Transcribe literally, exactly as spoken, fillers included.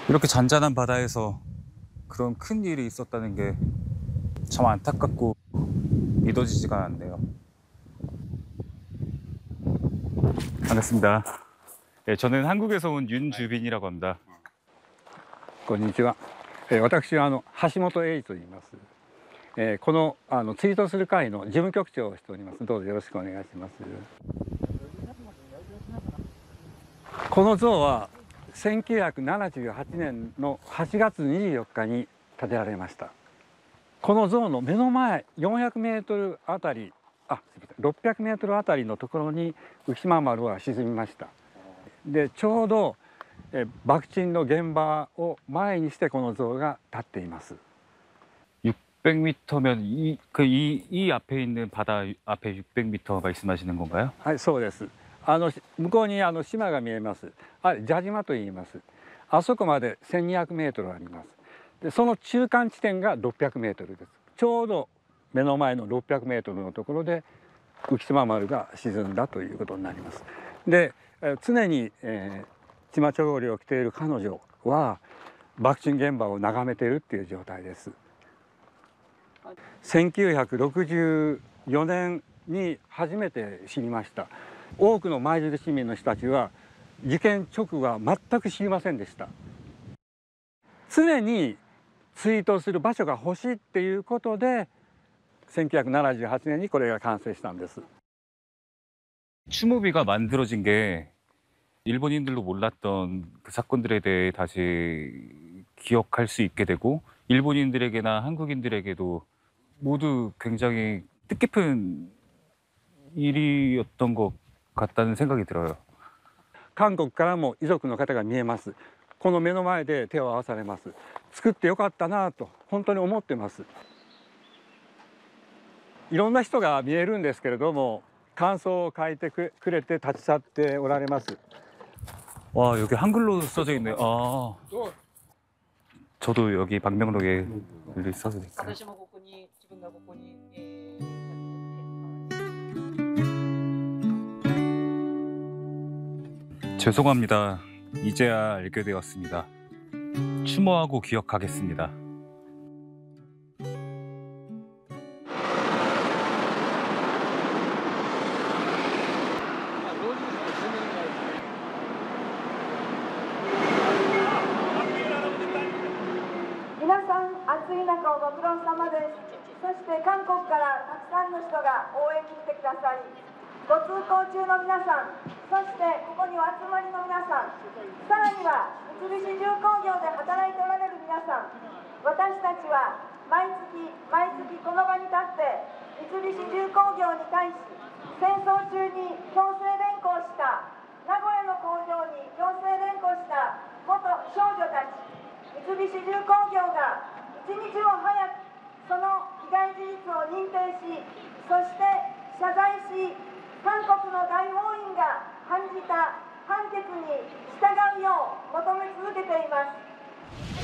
이렇게 잔잔한 바다에서 그런 큰 일이 있었다는 게 참 안타깝고 믿어지지가 않네요. 반갑습니다. 네, 저는 한국에서 온 윤주빈이라고 합니다. こんにちは。えー私はあの橋本英二と言います。えーこのあのツイートする会の事務局長をしております。どうぞよろしくお願いします。この像はせんきゅうひゃくななじゅうはちねんのはちがつにじゅうよっかに建てられました。この像の目の前よんひゃくメートルあたり、あ、すみません、ろっぴゃくメートルあたりのところに浮島丸は沈みました。で、ちょうどえ爆沈の現場を前にしてこの像が立っています。 육백 미터면 이, 그 이, 이 앞에 있는 바다 앞에 육백 미터 말씀하시는 건가요? はい、そうです。あの向こうにあの島が見えます。あれ、蛇島と言います。あそこまでせんにひゃくメートルあります。で、その中間地点がろっぴゃくメートルです。ちょうど目の前のろっぴゃくメートルのところで浮島丸が沈んだということになります。で、常に、えー、チマチョゴリを着ている彼女は爆沈現場を眺めているっていう状態です。せんきゅうひゃくろくじゅうよねんに初めて知りました。多くの舞鶴市民の人たちは事件直後は全く知りませんでした。常にツイートする場所が欲しいっていうことでせんきゅうひゃくななじゅうはちねんにこれが完成したんです。 추모비가 만들어진 게 일본인들도 몰랐던 그 사건들에 대해 다시 기억할 수 있게 되고 일본인들에게나 한국인들에게도 모두 굉장히 뜻깊은 일이었던 것 같다는 생각이 들어요. 韓国からも遺族の方が見えます。この目の前で手を合わされます。作ってよかったなと本当に思ってます。いろんな人が見えるんですけれども、感想を書いてくれて立ち去っておられます。 와, 여기 한글로 써져 있네요. 아, 저도 여기 방명록에 글이 써져 있어요. 죄송합니다. 이제야 알게 되었습니다. 추모하고 기억하겠습니다. そして韓国からたくさんの人が応援に来てくださり、ご通行中の皆さん、そしてここにお集まりの皆さん、さらには三菱重工業で働いておられる皆さん、私たちは毎月毎月この場に立って三菱重工業に対し戦争中に強制連行した名古屋の工場に強制連行した元少女たち、三菱重工業が一日も早くその被害事実を認定し、そして謝罪し、韓国の大法院が判じた判決に従うよう求め続けています。